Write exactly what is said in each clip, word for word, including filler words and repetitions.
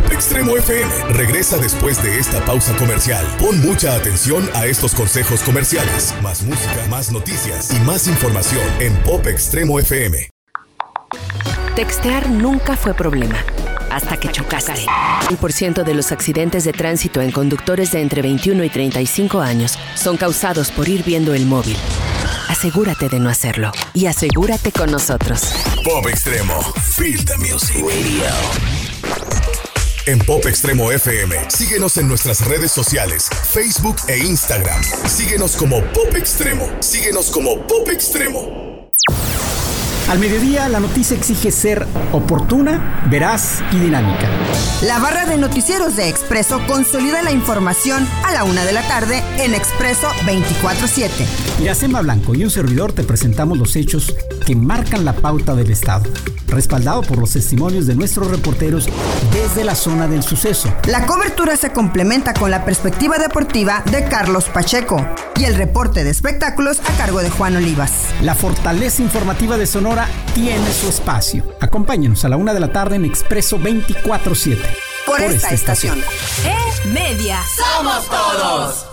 Pop Extremo F M regresa después de esta pausa comercial. Pon mucha atención a estos consejos comerciales. Más música, más noticias y más información en Pop Extremo F M. Textear nunca fue problema, hasta que chocaste. El por ciento de los accidentes de tránsito en conductores de entre veintiuno y treinta y cinco años son causados por ir viendo el móvil. Asegúrate de no hacerlo y asegúrate con nosotros. Pop Extremo, Feel the Music Radio. En Pop Extremo F M, síguenos en nuestras redes sociales, Facebook e Instagram. Síguenos como Pop Extremo. Síguenos como Pop Extremo. Al mediodía, la noticia exige ser oportuna, veraz y dinámica. La barra de noticieros de Expreso consolida la información a la una de la tarde en Expreso veinticuatro siete. Iracema Blanco y un servidor te presentamos los hechos que marcan la pauta del Estado, respaldado por los testimonios de nuestros reporteros desde la zona del suceso. La cobertura se complementa con la perspectiva deportiva de Carlos Pacheco y el reporte de espectáculos a cargo de Juan Olivas. La fortaleza informativa de Sonora tiene su espacio. Acompáñenos a la una de la tarde en Expreso veinticuatro siete. Por, por esta, esta estación. estación. E-Media. ¡Somos todos!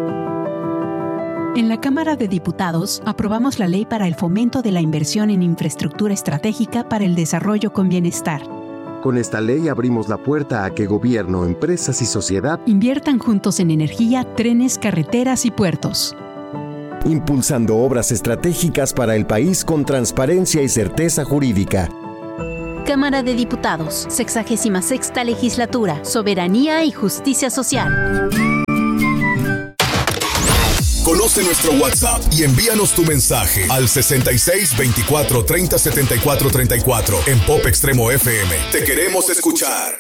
En la Cámara de Diputados aprobamos la ley para el fomento de la inversión en infraestructura estratégica para el desarrollo con bienestar. Con esta ley abrimos la puerta a que gobierno, empresas y sociedad inviertan juntos en energía, trenes, carreteras y puertos, impulsando obras estratégicas para el país con transparencia y certeza jurídica. Cámara de Diputados, sexagésima sexta legislatura, soberanía y justicia social. Conoce nuestro WhatsApp y envíanos tu mensaje al sesenta y seis veinticuatro treinta setenta y cuatro treinta y cuatro en Pop Extremo F M. Te queremos escuchar.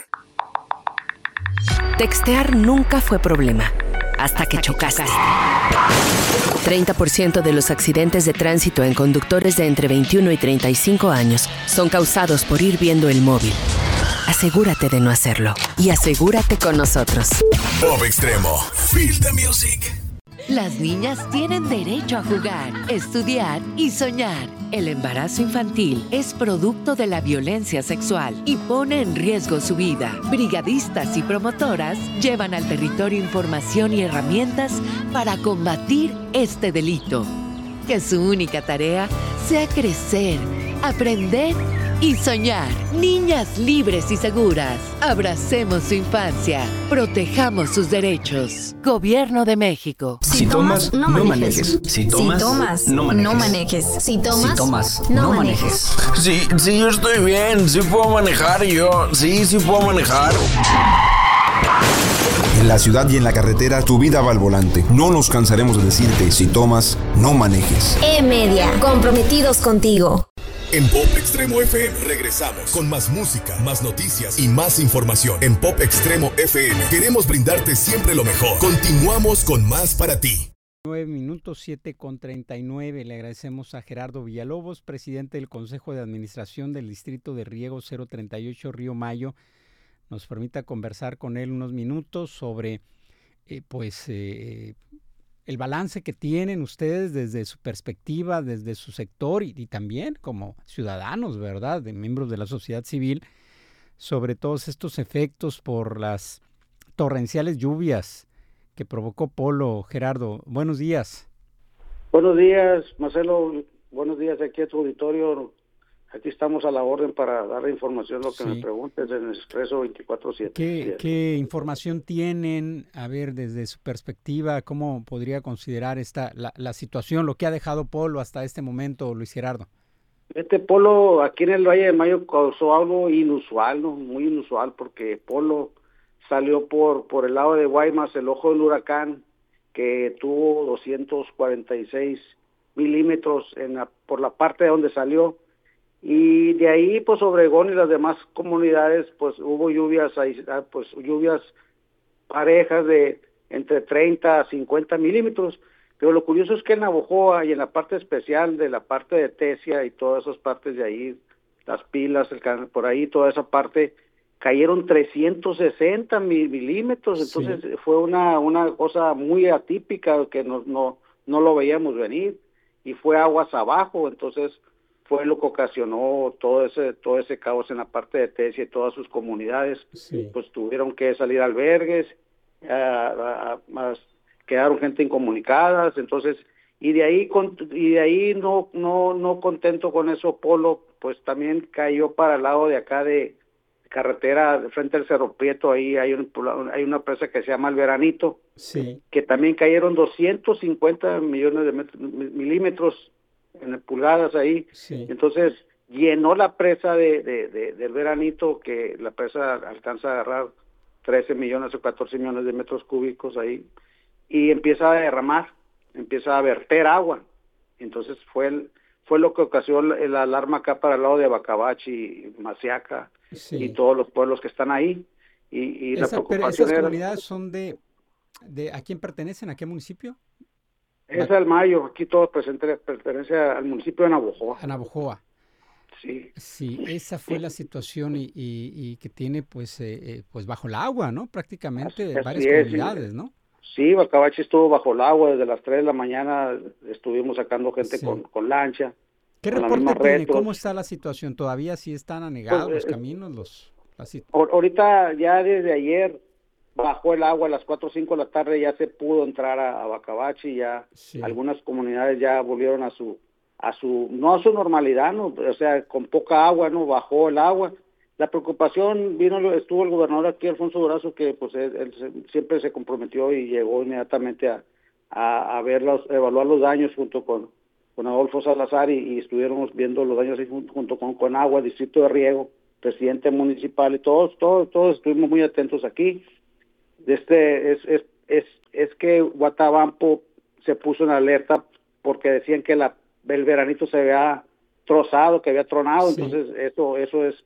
Textear nunca fue problema, hasta que chocaste. treinta por ciento de los accidentes de tránsito en conductores de entre veintiuno y treinta y cinco años son causados por ir viendo el móvil. Asegúrate de no hacerlo y asegúrate con nosotros. Pop Extremo, Feel the Music. Las niñas tienen derecho a jugar, estudiar y soñar. El embarazo infantil es producto de la violencia sexual y pone en riesgo su vida. Brigadistas y promotoras llevan al territorio información y herramientas para combatir este delito. Que su única tarea sea crecer, aprender y soñar. Niñas libres y seguras. Abracemos su infancia. Protejamos sus derechos. Gobierno de México. Si, si tomas, tomas, no manejes. manejes. Si tomas, si tomas no manejes. No manejes. Si tomas, si tomas no, no manejes. manejes. Sí, sí, yo estoy bien. Sí puedo manejar yo. Sí, sí puedo manejar. En la ciudad y en la carretera, tu vida va al volante. No nos cansaremos de decirte, si tomas, no manejes. E-Media, comprometidos contigo. En Pop Extremo F M regresamos con más música, más noticias y más información. En Pop Extremo F M queremos brindarte siempre lo mejor. Continuamos con más para ti. nueve minutos, siete con treinta y nueve. Le agradecemos a Gerardo Villalobos, presidente del Consejo de Administración del Distrito de Riego cero treinta y ocho Río Mayo. Nos permita conversar con él unos minutos sobre eh, pues eh, el balance que tienen ustedes desde su perspectiva, desde su sector y, y también como ciudadanos, ¿verdad?, de miembros de la sociedad civil, sobre todos estos efectos por las torrenciales lluvias que provocó Polo. Gerardo, buenos días. Buenos días, Marcelo. Buenos días aquí a tu auditorio. Aquí estamos a la orden para dar la información, lo que sí. me preguntes en el Expreso veinticuatro siete. ¿Qué, ¿Qué información tienen? A ver, desde su perspectiva, ¿cómo podría considerar esta la, la situación, lo que ha dejado Polo hasta este momento, Luis Gerardo? Este Polo aquí en el Valle de Mayo causó algo inusual, ¿no? Muy inusual, porque Polo salió por, por el lado de Guaymas, el ojo del huracán, que tuvo doscientos cuarenta y seis milímetros en la, por la parte de donde salió. Y de ahí, pues, Obregón y las demás comunidades, pues, hubo lluvias, pues, lluvias parejas de entre treinta a cincuenta milímetros, pero lo curioso es que en Navojoa y en la parte especial de la parte de Tesia y todas esas partes de ahí, las Pilas, el canal, por ahí, toda esa parte, cayeron trescientos sesenta milímetros, entonces sí. fue una, una cosa muy atípica que no, no, no lo veíamos venir, y fue aguas abajo, entonces fue lo que ocasionó todo ese todo ese caos en la parte de Tesia y todas sus comunidades. Sí. Pues tuvieron que salir albergues, a, a, a, quedaron gente incomunicadas, entonces y de ahí con, y de ahí no no no contento con eso, Polo, pues también cayó para el lado de acá de carretera frente al Cerro Prieto, ahí hay un, hay una presa que se llama El Veranito, sí. que también cayeron doscientos cincuenta millones de metros, milímetros en pulgadas ahí, sí. Entonces llenó la presa de, de, de del Veranito, que la presa alcanza a agarrar trece millones o catorce millones de metros cúbicos ahí, y empieza a derramar, empieza a verter agua. Entonces fue el, fue lo que ocasionó la alarma acá para el lado de Bacabachi, Masiaca, sí. Y todos los pueblos que están ahí. Y, y Esa, la preocupación pero esas era, comunidades son de, de, ¿a quién pertenecen? ¿A qué municipio? Es el Mayo, aquí todo presente, pertenece al municipio de Navojoa. A Navojoa. Sí. Sí, esa fue la situación y, y, y que tiene pues eh, eh, pues bajo el agua, ¿no? Prácticamente así, varias así es, comunidades, sí. ¿no? Sí, Bacabachi estuvo bajo el agua desde las tres de la mañana, estuvimos sacando gente sí. con, con lancha. ¿Qué con reporte tiene? Retros. ¿Cómo está la situación? ¿Todavía sí están anegados pues, los eh, caminos? los las... Ahorita ya desde ayer bajó el agua a las cuatro o cinco de la tarde, ya se pudo entrar a, a Bacabachi, ya sí. Algunas comunidades ya volvieron a su, a su, no a su normalidad, ¿no? O sea, con poca agua, ¿no? Bajó el agua. La preocupación, vino, estuvo el gobernador aquí, Alfonso Durazo, que pues él, él se, siempre se comprometió y llegó inmediatamente a, a, a ver los, evaluar los daños junto con, con Adolfo Salazar y, y estuvieron viendo los daños junto con, con Agua, Distrito de Riego, presidente municipal y todos, todos, todos estuvimos muy atentos aquí. Este es, es, es, es que Guatabampo se puso en alerta porque decían que la, el Veranito se había trozado, que había tronado, sí. Entonces eso, eso es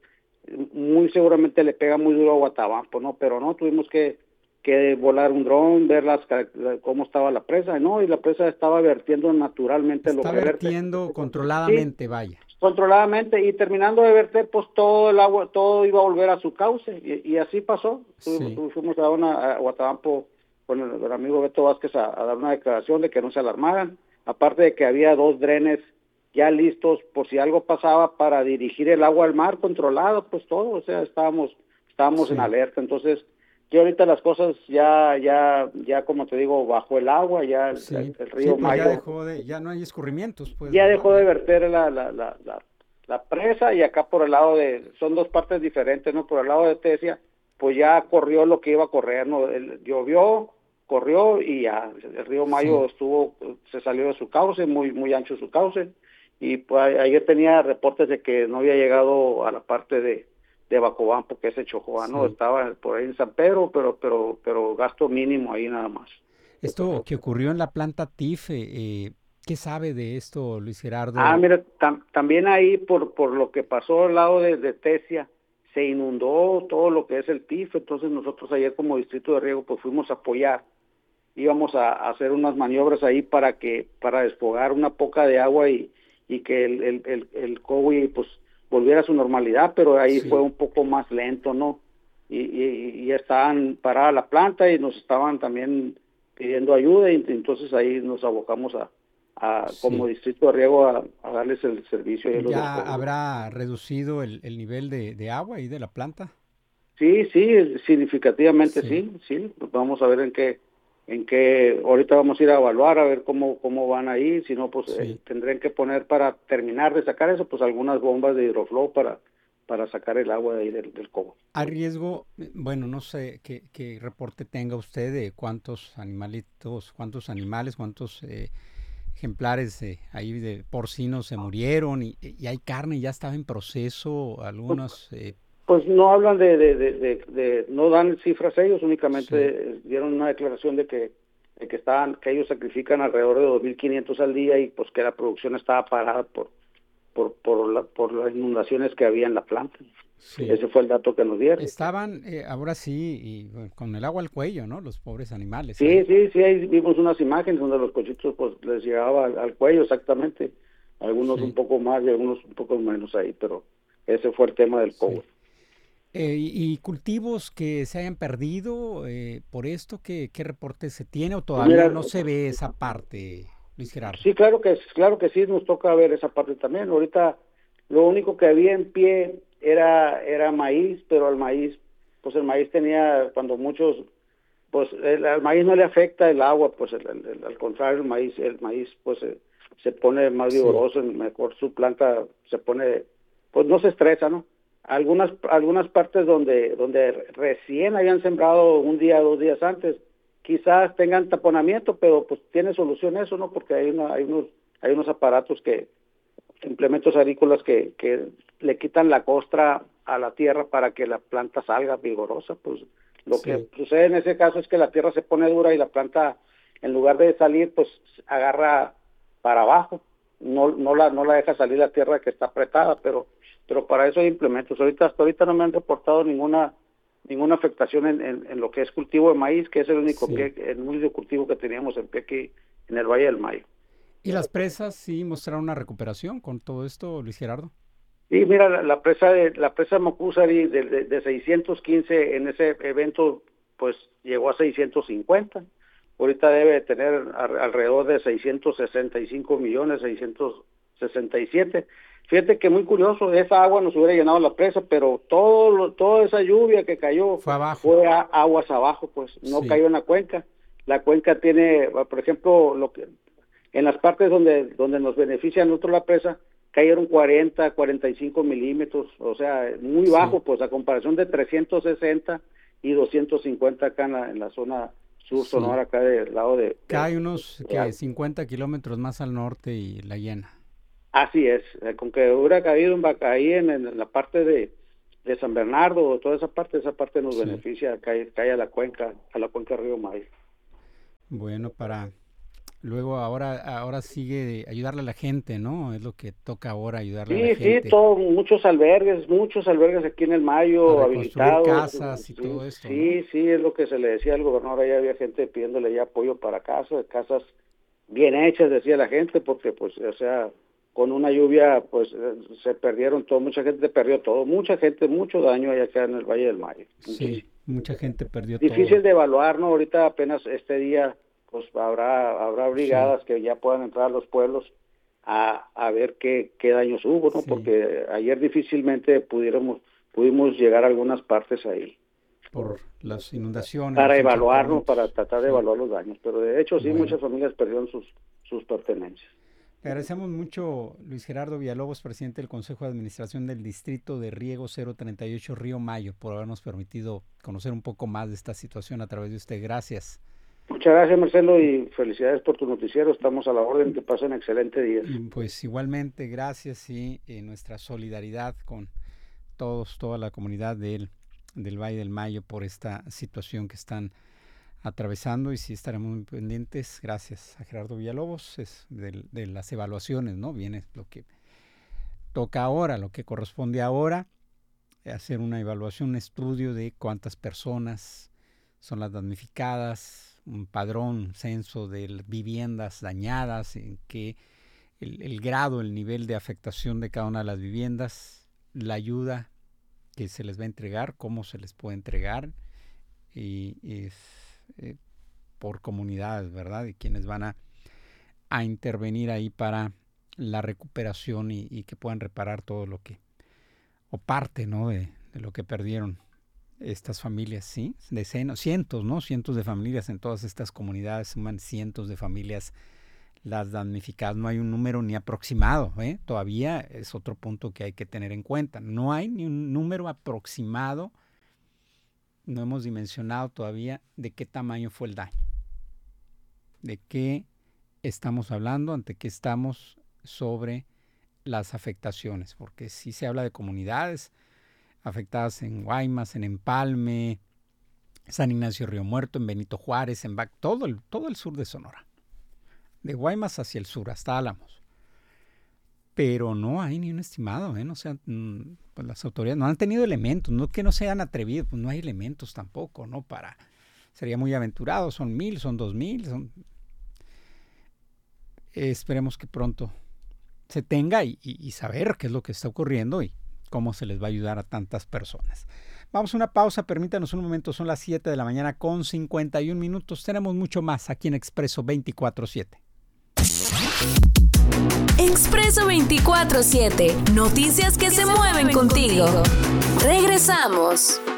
muy seguramente le pega muy duro a Guatabampo, ¿no? Pero no, tuvimos que, que volar un dron, ver las cómo estaba la presa, ¿no? Y la presa estaba vertiendo naturalmente Está lo que vertiendo verte. controladamente, sí, vaya. Controladamente, y terminando de verter, pues todo el agua, todo iba a volver a su cauce, y, y así pasó. Sí. Fuimos a, una, a Guatabampo con el, el amigo Beto Vázquez a, a dar una declaración de que no se alarmaran, aparte de que había dos drenes ya listos por si algo pasaba para dirigir el agua al mar, controlado, pues todo, o sea, estábamos estábamos sí. en alerta. Entonces, yo ahorita las cosas ya, ya, ya como te digo, bajó el agua, ya sí. el, el río sí, Mayo. Ya dejó de, ya no hay escurrimientos, pues. Ya ¿no? dejó de verter la, la, la, la, la presa, y acá por el lado de, son dos partes diferentes, ¿no? Por el lado de Tesia, pues ya corrió lo que iba a correr, ¿no? El, llovió, corrió y ya, el río Mayo sí. estuvo, se salió de su cauce, muy, muy ancho su cauce. Y pues ayer tenía reportes de que no había llegado a la parte de, de Bacobampo, que es Echojoa, ¿no? Sí. Estaba por ahí en San Pedro, pero pero pero gasto mínimo ahí nada más. Esto que ocurrió en la planta T I F, eh, ¿qué sabe de esto, Luis Gerardo? Ah, mira, tam, también ahí por por lo que pasó al lado de, de Tesia, se inundó todo lo que es el T I F, entonces nosotros ayer como Distrito de Riego pues fuimos a apoyar, íbamos a, a hacer unas maniobras ahí para que para desfogar una poca de agua y y que el el el, el Cowi pues volviera a su normalidad, pero ahí sí. fue un poco más lento, ¿no? Y, y, y estaban parada la planta y nos estaban también pidiendo ayuda, y entonces ahí nos abocamos a, a sí. como Distrito de Riego a, a darles el servicio. ¿Ya habrá reducido el, el nivel de, de agua ahí de la planta? Sí, sí, significativamente sí, sí, sí. Pues vamos a ver en qué en que ahorita vamos a ir a evaluar a ver cómo cómo van ahí, si no pues sí. eh, tendrán que poner para terminar de sacar eso pues algunas bombas de hidroflow para para sacar el agua de ahí del, del cobo. A riesgo, bueno, no sé qué, qué reporte tenga usted de cuántos animalitos, cuántos animales, cuántos eh, ejemplares eh, ahí de porcinos se murieron y, y hay carne, ya estaba en proceso, algunos... Eh, Pues no hablan de, de, de, de, de, no dan cifras ellos, únicamente sí. dieron una declaración de que, de que estaban, que ellos sacrifican alrededor de dos mil quinientos al día y pues que la producción estaba parada por por por, la, por las inundaciones que había en la planta. Sí. Ese fue el dato que nos dieron. Estaban, eh, ahora sí, y, bueno, con el agua al cuello, ¿no? Los pobres animales. Sí, ¿eh? sí, sí, ahí vimos unas imágenes donde los cochitos pues les llegaba al, al cuello exactamente, algunos sí. un poco más y algunos un poco menos ahí, pero ese fue el tema del cobre. Sí. Eh, y cultivos que se hayan perdido eh, por esto, ¿qué, ¿qué reporte se tiene o todavía Mira, no se ve esa parte, Luis Gerardo? Sí, claro que claro que sí, nos toca ver esa parte también. Ahorita Lo único que había en pie era, era maíz, pero al maíz, pues el maíz tenía, cuando muchos, pues el, al maíz no le afecta el agua, pues el, el, el, al contrario, el maíz, el maíz pues se, se pone más vigoroso, sí. Mejor su planta se pone, pues no se estresa, ¿no? Algunas algunas partes donde donde recién habían sembrado un día, dos días antes, quizás tengan taponamiento, pero pues tiene solución eso, ¿no? Porque hay una, hay unos hay unos aparatos que implementos agrícolas que, que le quitan la costra a la tierra para que la planta salga vigorosa. Pues lo sí. que sucede en ese caso es que la tierra se pone dura y la planta, en lugar de salir, pues agarra para abajo, no no la no la deja salir la tierra que está apretada, pero pero para eso hay implementos. Ahorita hasta ahorita no me han reportado ninguna ninguna afectación en, en, en lo que es cultivo de maíz, que es el único sí. pie, el único cultivo que teníamos en pie aquí en el Valle del Mayo. ¿Y las presas sí mostraron una recuperación con todo esto, Luis Gerardo? Sí, mira, la, la presa de la presa Mocúzari de, de, de seiscientos quince en ese evento, pues llegó a seiscientos cincuenta. Ahorita debe tener a, alrededor de seiscientos sesenta y cinco millones, seiscientos sesenta y siete. Fíjate que muy curioso, esa agua nos hubiera llenado la presa, pero todo lo, toda esa lluvia que cayó fue, abajo. fue a, aguas abajo, pues no sí. cayó en la cuenca. La cuenca tiene, por ejemplo, lo que en las partes donde donde nos beneficia a nosotros la presa, cayeron cuarenta, cuarenta y cinco milímetros, o sea, muy bajo, sí. pues a comparación de trescientos sesenta y doscientos cincuenta acá en la, en la zona sur, sí. Sonora, acá del lado de... Acá hay unos de, que cincuenta kilómetros más al norte y la llena. Así es, eh, con que hubiera caído en ahí en, en la parte de, de San Bernardo, toda esa parte, esa parte nos sí. beneficia, cae, cae a la cuenca, a la cuenca Río Maíz. Bueno, para luego ahora ahora sigue de ayudarle a la gente, ¿no? Es lo que toca ahora, ayudarle sí, a la gente. Sí, sí, todo, muchos albergues, muchos albergues aquí en el Mayo, para habilitados. Casas y sí, todo esto. Sí, ¿no? sí, es lo que se le decía al gobernador, ahí había gente pidiéndole ya apoyo para casas, casas bien hechas, decía la gente, porque pues, o sea, con una lluvia, pues se perdieron todo, mucha gente perdió todo, mucha gente, mucho daño allá acá en el Valle del Mayo. Sí, mucha gente perdió Difícil todo. Difícil de evaluar, ¿no? Ahorita apenas este día, pues habrá habrá brigadas sí. que ya puedan entrar a los pueblos a, a ver qué, qué daños hubo, ¿no? Sí. Porque ayer difícilmente pudiéramos pudimos llegar a algunas partes ahí. Por las inundaciones. Para evaluarnos, para tratar de sí. evaluar los daños, pero de hecho sí, bueno. muchas familias perdieron sus, sus pertenencias. Le agradecemos mucho, Luis Gerardo Villalobos, presidente del Consejo de Administración del Distrito de Riego cero treinta y ocho Río Mayo, por habernos permitido conocer un poco más de esta situación a través de usted. Gracias. Muchas gracias, Marcelo, y felicidades por tu noticiero. Estamos a la orden, que pasen excelente día. Pues igualmente, gracias y eh, nuestra solidaridad con todos, toda la comunidad del, del Valle del Mayo por esta situación que están atravesando, y sí estaremos muy pendientes. Gracias a Gerardo Villalobos, es de, de las evaluaciones, ¿no? Viene lo que toca ahora, lo que corresponde ahora, hacer una evaluación, un estudio de cuántas personas son las damnificadas, un padrón, un censo de viviendas dañadas, en que el, el grado, el nivel de afectación de cada una de las viviendas, la ayuda que se les va a entregar, cómo se les puede entregar, y es Eh, por comunidades, ¿verdad? Y quienes van a, a intervenir ahí para la recuperación y, y que puedan reparar todo lo que, o parte, ¿no? De, de lo que perdieron estas familias, ¿sí? Decenas, cientos, ¿no? Cientos de familias en todas estas comunidades, suman cientos de familias las damnificadas. No hay un número ni aproximado, ¿eh? Todavía es otro punto que hay que tener en cuenta. No hay ni un número aproximado. No hemos dimensionado todavía de qué tamaño fue el daño, de qué estamos hablando, ante qué estamos sobre las afectaciones, porque sí se habla de comunidades afectadas en Guaymas, en Empalme, San Ignacio Río Muerto, en Benito Juárez, en Bac, todo el, todo el sur de Sonora, de Guaymas hacia el sur, hasta Álamos. Pero no hay ni un estimado, ¿eh? O sea, pues las autoridades no han tenido elementos, no que no se hayan atrevido, pues no hay elementos tampoco, ¿no? Para, sería muy aventurado, son mil, son dos mil, son... Eh, esperemos que pronto se tenga y, y, y saber qué es lo que está ocurriendo y cómo se les va a ayudar a tantas personas. Vamos a una pausa, permítanos un momento, son las siete de la mañana con cincuenta y un minutos, tenemos mucho más aquí en Expreso veinticuatro siete. Expreso veinticuatro siete. Noticias que se mueven contigo. Regresamos.